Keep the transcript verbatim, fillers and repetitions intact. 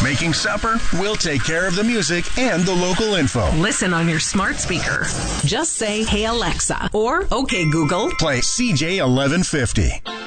making supper, we'll take care of the music and the local info. Listen on your smart speaker. Just say, "Hey Alexa," or "Okay Google, play C J eleven fifty.